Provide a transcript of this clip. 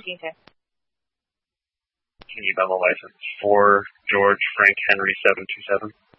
time. Can you bum a license? 4 George Frank Henry 727.